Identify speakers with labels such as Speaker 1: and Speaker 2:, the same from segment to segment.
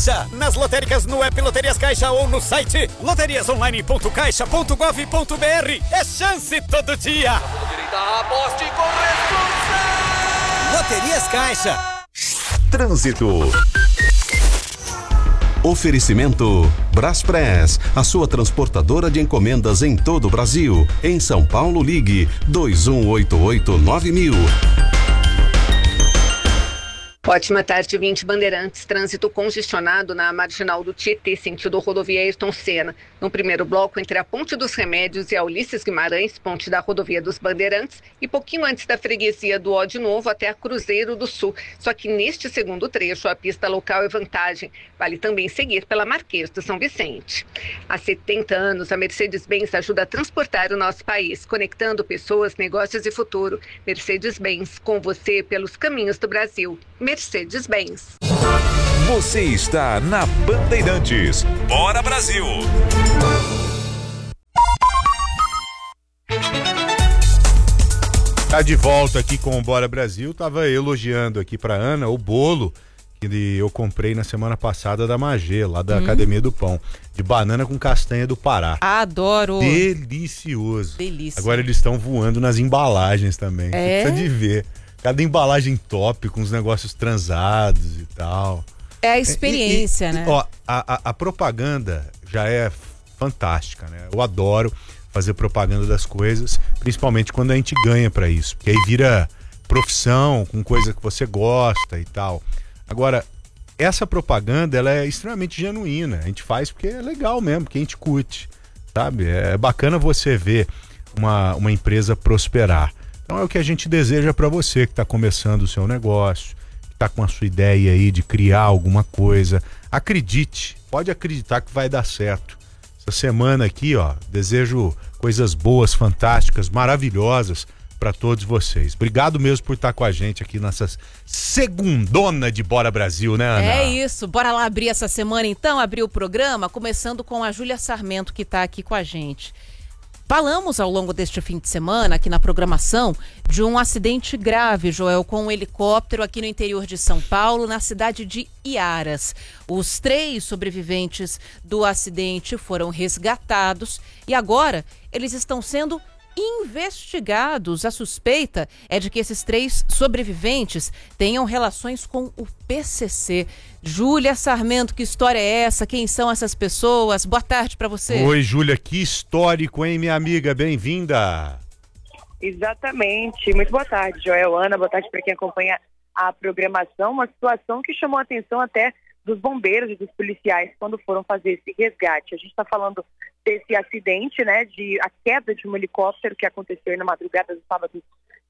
Speaker 1: Caixa. Nas lotéricas, no app Loterias Caixa ou no site loteriasonline.caixa.gov.br. É chance todo dia.
Speaker 2: Aposte com responsabilidade.
Speaker 1: Loterias Caixa.
Speaker 3: Trânsito. Oferecimento Braspress, a sua transportadora de encomendas em todo o Brasil. Em São Paulo, ligue 2188-9000.
Speaker 4: Ótima tarde, 20 Bandeirantes. Trânsito congestionado na marginal do Tietê, sentido rodovia Ayrton Senna. No primeiro bloco, entre a Ponte dos Remédios e a Ulisses Guimarães, ponte da rodovia dos Bandeirantes, e pouquinho antes da freguesia do Ó de Novo até a Cruzeiro do Sul. Só que neste segundo trecho, a pista local é vantagem. Vale também seguir pela Marquês de São Vicente. Há 70 anos, a Mercedes-Benz ajuda a transportar o nosso país, conectando pessoas, negócios e futuro. Mercedes-Benz, com você pelos caminhos do Brasil. Mercedes-Benz.
Speaker 5: Você está na Bandeirantes. Bora Brasil!
Speaker 6: Tá de volta aqui com o Bora Brasil. Tava elogiando aqui pra Ana o bolo que eu comprei na semana passada da Magê, lá da Academia do Pão, de banana com castanha do Pará.
Speaker 7: Adoro!
Speaker 6: Delicioso.
Speaker 7: Delícia.
Speaker 6: Agora eles estão voando nas embalagens também.
Speaker 7: É?
Speaker 6: Você precisa de ver. Cada embalagem top, com os negócios transados e tal.
Speaker 7: É a experiência, né?
Speaker 6: Ó, a propaganda já é fantástica, né? Eu adoro fazer propaganda das coisas, principalmente quando a gente ganha pra isso. Porque aí vira profissão, com coisa que você gosta e tal. Agora, essa propaganda, ela é extremamente genuína. A gente faz porque é legal mesmo, porque a gente curte, sabe? É bacana você ver uma empresa prosperar. Então é o que a gente deseja para você que está começando o seu negócio, que está com a sua ideia aí de criar alguma coisa. Acredite, pode acreditar que vai dar certo. Essa semana aqui, ó, desejo coisas boas, fantásticas, maravilhosas para todos vocês. Obrigado mesmo por estar com a gente aqui nessa segundona de Bora Brasil, né, Ana?
Speaker 7: É isso, bora lá abrir essa semana então, abrir o programa, começando com a Júlia Sarmento, que está aqui com a gente. Falamos ao longo deste fim de semana, aqui na programação, de um acidente grave, Joel, com um helicóptero aqui no interior de São Paulo, na cidade de Iaras. Os 3 sobreviventes do acidente foram resgatados e agora eles estão sendo investigados. A suspeita é de que esses 3 sobreviventes tenham relações com o PCC. Júlia Sarmento, que história é essa? Quem são essas pessoas? Boa tarde para você.
Speaker 6: Oi, Júlia, que histórico, hein, minha amiga? Bem-vinda.
Speaker 8: Exatamente. Muito boa tarde, Joel, Ana. Boa tarde para quem acompanha a programação. Uma situação que chamou a atenção até dos bombeiros e dos policiais quando foram fazer esse resgate. A gente está falando desse acidente, né, a queda de um helicóptero que aconteceu na madrugada do sábado,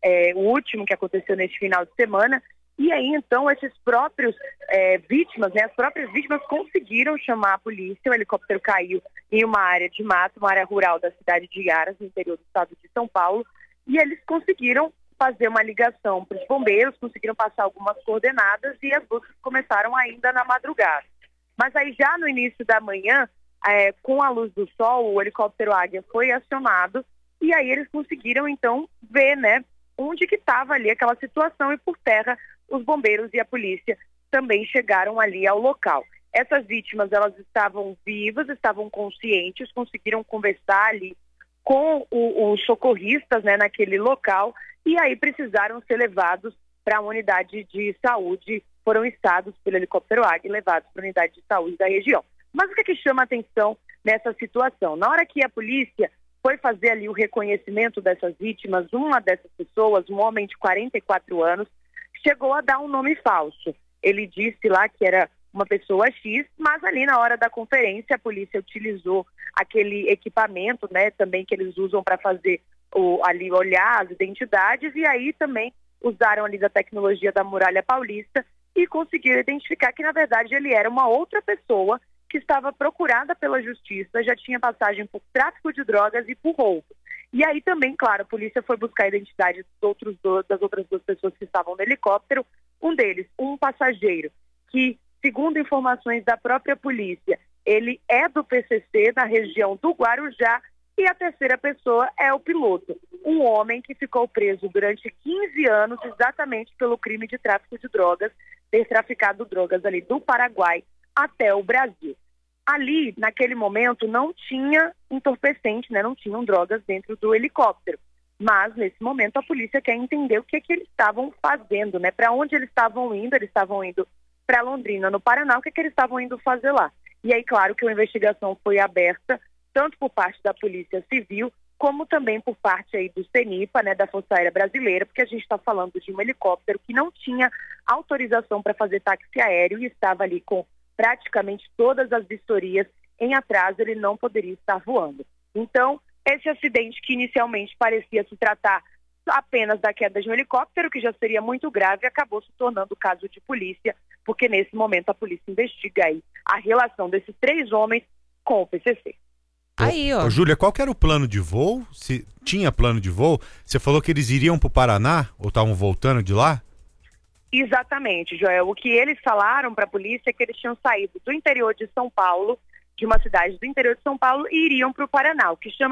Speaker 8: o último que aconteceu neste final de semana. E aí, então, esses próprios vítimas, né, as próprias vítimas conseguiram chamar a polícia. O helicóptero caiu em uma área de mato, uma área rural da cidade de Iaras, no interior do estado de São Paulo, e eles conseguiram fazer uma ligação para os bombeiros, conseguiram passar algumas coordenadas e as buscas começaram ainda na madrugada. Mas aí já no início da manhã, com a luz do sol, o helicóptero Águia foi acionado e aí eles conseguiram então ver, né, onde que estava ali aquela situação, e por terra os bombeiros e a polícia também chegaram ali ao local. Essas vítimas, elas estavam vivas, estavam conscientes, conseguiram conversar ali com os socorristas, né, naquele local, e aí precisaram ser levados para a unidade de saúde, foram içados pelo helicóptero Águia e levados para a unidade de saúde da região. Mas o que chama a atenção nessa situação? Na hora que a polícia foi fazer ali o reconhecimento dessas vítimas, uma dessas pessoas, um homem de 44 anos, chegou a dar um nome falso. Ele disse lá que era uma pessoa X, mas ali na hora da conferência a polícia utilizou aquele equipamento, né, também que eles usam para fazer ali olhar as identidades, e aí também usaram ali da tecnologia da Muralha Paulista e conseguiram identificar que na verdade ele era uma outra pessoa que estava procurada pela justiça, já tinha passagem por tráfico de drogas e por roubo. E aí também, claro, a polícia foi buscar a identidade das outras 2 pessoas que estavam no helicóptero. Um deles, um passageiro, que, segundo informações da própria polícia, ele é do PCC na região do Guarujá, e a terceira pessoa é o piloto, um homem que ficou preso durante 15 anos exatamente pelo crime de tráfico de drogas, ter traficado drogas ali do Paraguai até o Brasil. Ali, naquele momento, não tinha entorpecente, né? Não tinham drogas dentro do helicóptero. Mas, nesse momento, a polícia quer entender o que eles estavam fazendo, né? Para onde eles estavam indo para Londrina, no Paraná, o que eles estavam indo fazer lá. E aí, claro que a investigação foi aberta, tanto por parte da Polícia Civil, como também por parte aí do CENIPA, né, da Força Aérea Brasileira, porque a gente está falando de um helicóptero que não tinha autorização para fazer táxi aéreo e estava ali com praticamente todas as vistorias em atraso, ele não poderia estar voando. Então, esse acidente que inicialmente parecia se tratar apenas da queda de um helicóptero, que já seria muito grave, acabou se tornando caso de polícia, porque nesse momento a polícia investiga aí a relação desses 3 homens com o PCC.
Speaker 7: Aí, ó.
Speaker 6: Júlia, qual que era o plano de voo? Se tinha plano de voo? Você falou que eles iriam para o Paraná ou estavam voltando de lá?
Speaker 8: Exatamente, Joel. O que eles falaram para a polícia é que eles tinham saído do interior de São Paulo, de uma cidade do interior de São Paulo, e iriam para o Paraná. O que chama